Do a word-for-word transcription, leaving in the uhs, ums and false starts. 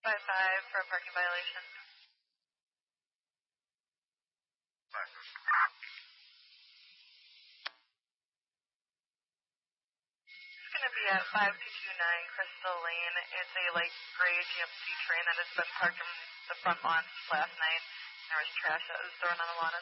five five for a parking violation. It's going to be at five two two nine Crystal Lane. It's a light gray G M C train that has been parked in the front lawn since last night. There was trash that was thrown on the lawn.